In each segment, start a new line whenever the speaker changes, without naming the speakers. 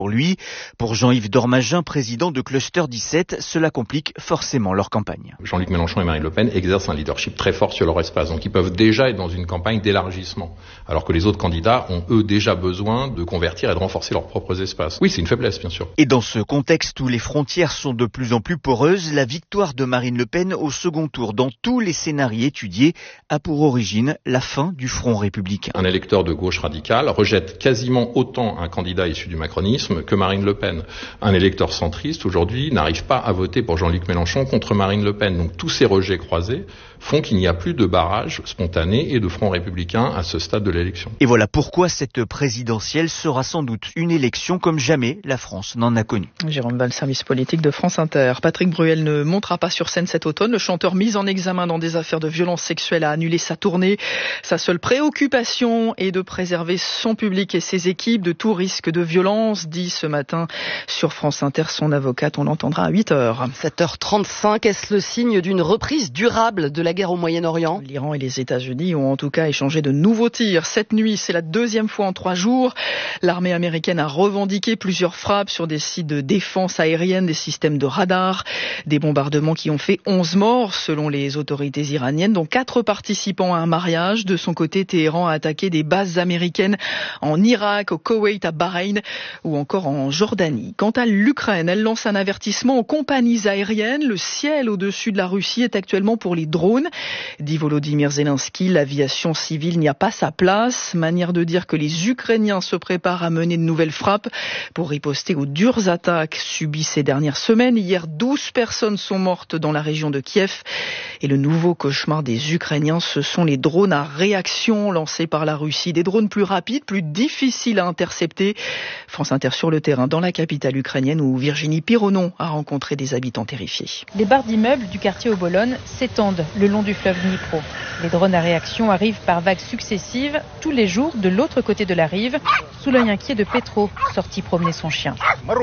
Pour lui, pour Jean-Yves Dormagin, président de Cluster 17, cela complique forcément leur campagne.
Jean-Luc Mélenchon et Marine Le Pen exercent un leadership très fort sur leur espace, donc ils peuvent déjà être dans une campagne d'élargissement, alors que les autres candidats ont eux déjà besoin de convertir et de renforcer leurs propres espaces. Oui, c'est une faiblesse, bien sûr.
Et dans ce contexte où les frontières sont de plus en plus poreuses, la victoire de Marine Le Pen au second tour dans tous les scénarios étudiés a pour origine la fin du Front républicain.
Un électeur de gauche radicale rejette quasiment autant un candidat issu du macronisme que Marine Le Pen. Un électeur centriste, aujourd'hui, n'arrive pas à voter pour Jean-Luc Mélenchon contre Marine Le Pen. Donc tous ces rejets croisés font qu'il n'y a plus de barrage spontané et de front républicain à ce stade de l'élection.
Et voilà pourquoi cette présidentielle sera sans doute une élection comme jamais la France n'en a connu.
Jérôme Val, service politique de France Inter. Patrick Bruel ne montera pas sur scène cet automne. Le chanteur mis en examen dans des affaires de violences sexuelles a annulé sa tournée. Sa seule préoccupation est de préserver son public et ses équipes de tout risque de violence, dit ce matin sur France Inter son avocate. On l'entendra à 8h.
7h35, est-ce le signe d'une reprise durable de la guerre au Moyen-Orient ?
L'Iran et les États-Unis ont en tout cas échangé de nouveaux tirs. Cette nuit, c'est la deuxième fois en 3 jours. L'armée américaine a revendiqué plusieurs frappes sur des sites de défense aérienne, des systèmes de radar. Des bombardements qui ont fait 11 morts, selon les autorités iraniennes, dont 4 participants à un mariage. De son côté, Téhéran a attaqué des bases américaines en Irak, au Koweït, à Bahreïn ou encore en Jordanie. Quant à l'Ukraine, elle lance un avertissement aux compagnies aériennes. Le ciel au-dessus de la Russie est actuellement pour les drones. Dit Volodymyr Zelensky, l'aviation civile n'y a pas sa place. Manière de dire que les Ukrainiens se préparent à mener de nouvelles frappes pour riposter aux dures attaques subies ces dernières semaines. Hier, 12 personnes sont mortes dans la région de Kiev. Et le nouveau cauchemar des Ukrainiens, ce sont les drones à réaction lancés par la Russie. Des drones plus rapides, plus difficiles à intercepter. France Inter sur le terrain dans la capitale ukrainienne où Virginie Pironon a rencontré des habitants terrifiés.
Les barres d'immeubles du quartier Obolon s'étendent le long du fleuve Dnipro. Les drones à réaction arrivent par vagues successives tous les jours de l'autre côté de la rive, sous l'œil inquiet de Petro, sorti promener son chien.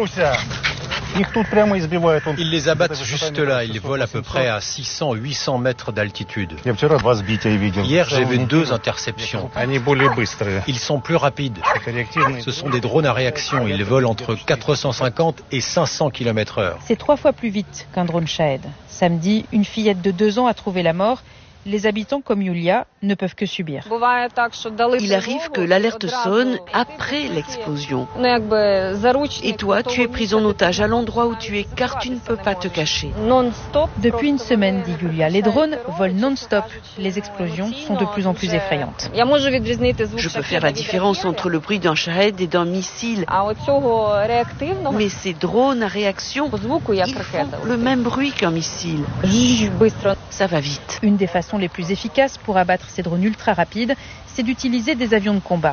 Ils les abattent juste là, ils volent à peu près à 600-800 mètres d'altitude. Hier, j'ai vu 2 interceptions. Ils sont plus rapides. Ce sont des drones à réaction, ils volent entre 450 et 500 km/h.
C'est 3 fois plus vite qu'un drone Shahed. Samedi, une fillette de 2 ans a trouvé la mort. Les habitants comme Yulia ne peuvent que subir.
Il arrive que l'alerte sonne après l'explosion. Et toi, tu es prise en otage à l'endroit où tu es car tu ne peux pas te cacher.
Depuis une semaine, dit Yulia, les drones volent non-stop. Les explosions sont de plus en plus effrayantes.
Je peux faire la différence entre le bruit d'un Shahed et d'un missile. Mais ces drones à réaction, ils font le même bruit qu'un missile. Ça va vite.
Une des façons les plus efficaces pour abattre ces drones ultra rapides, c'est d'utiliser des avions de combat.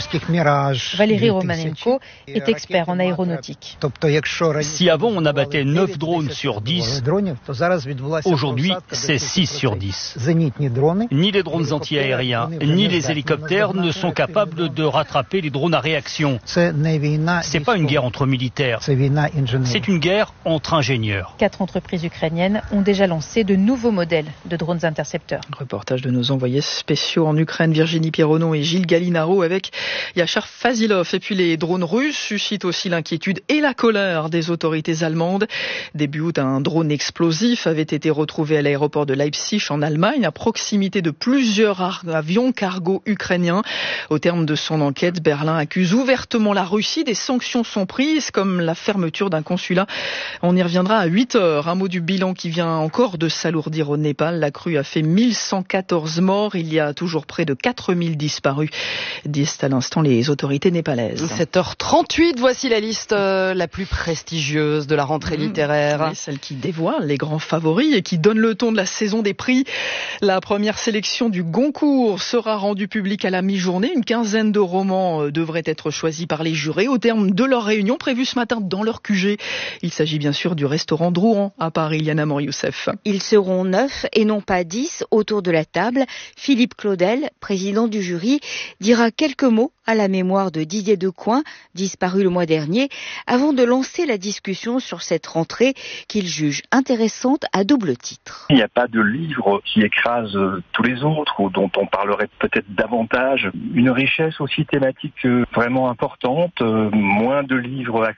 Valéry Romanenko est expert en aéronautique.
Si avant on abattait 9 drones sur 10, aujourd'hui c'est 6 sur 10. Ni les drones anti-aériens, ni les hélicoptères ne sont capables de rattraper les drones à réaction. C'est pas une guerre entre militaires, c'est une guerre entre ingénieurs.
4 entreprises ukrainiennes ont déjà lancé de nouveaux modèles de drones intercepteurs.
Reportage de nos envoyés spéciaux en Ukraine, Virginie Pironon et Gilles Gallinaro avec Yachar Fazilov. Et puis les drones russes suscitent aussi l'inquiétude et la colère des autorités allemandes. Début août, un drone explosif avait été retrouvé à l'aéroport de Leipzig en Allemagne, à proximité de plusieurs avions cargo ukrainiens. Au terme de son enquête, Berlin accuse ouvertement la Russie. Des sanctions sont prises, comme la fermeture d'un consulat. On y reviendra à 8h. Un mot du bilan qui vient encore de s'alourdir au Népal. La crue a fait 1114 morts. Il y a toujours près de 4000 disparus, disent à l'instant les autorités népalaises.
7h38, voici la liste la plus prestigieuse de la rentrée littéraire.
Oui, celle qui dévoile les grands favoris et qui donne le ton de la saison des prix. La première sélection du Goncourt sera rendue publique à la mi-journée. Une quinzaine de romans devraient être choisis par les jurés au terme de leur réunion prévue ce matin dans leur QG. Il s'agit bien sûr du restaurant Drouan à Paris. Yana Mor-Youssef.
Ils seront 9 et non pas 10 autour de la table. Philippe Claudel, président du jury, dira quelques mots à la mémoire de Didier Decoing, disparu le mois dernier, avant de lancer la discussion sur cette rentrée qu'il juge intéressante à double titre.
Il n'y a pas de livre qui écrase tous les autres ou dont on parlerait peut-être davantage. Une richesse aussi thématique vraiment importante, moins de livres